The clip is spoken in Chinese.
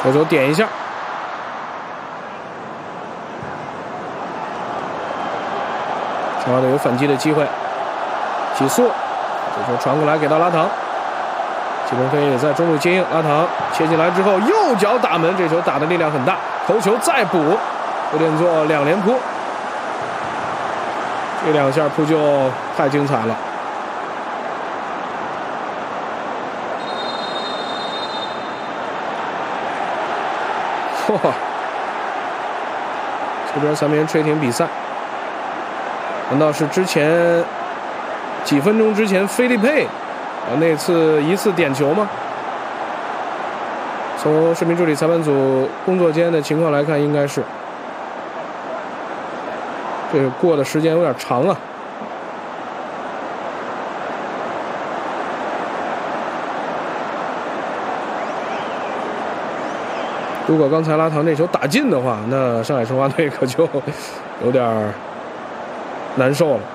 这球点一下，上海队有反击的机会，起速，这球传过来给到拉唐，季鹏飞也在中路接应，拉唐切进来之后右脚打门，这球打的力量很大，头球再补，有点做2连扑，这2下扑救太精彩了。哇！这边3边吹停比赛，难道是之前几分钟之前菲利佩那次疑似点球吗？从视频助理裁判组工作间的情况来看，应该是。这个过的时间有点长啊。如果刚才拉唐那球打进的话，那上海申花队可就有点难受了。